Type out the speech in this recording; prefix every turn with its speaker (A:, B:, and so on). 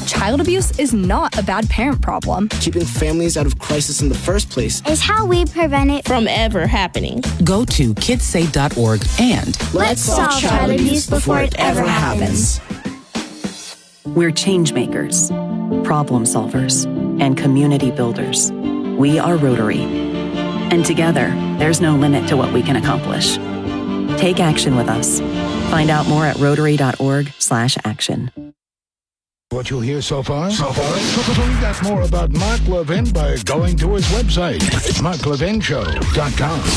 A: child abuse is not a bad parent problem.
B: Keeping families out of crisis in the first place
C: is how we prevent it
D: from ever happening.
E: Go to kidsafe.org and
C: let's solve child abuse before it ever happens.
F: We're change makers, problem solvers, and community builders. We are Rotary. And together, there's no limit to what we can accomplish. Take action with us. Find out more at rotary.org/action.
G: What you'll hear so far? Find out more about Mark Levin by going to his website, marklevinshow.com.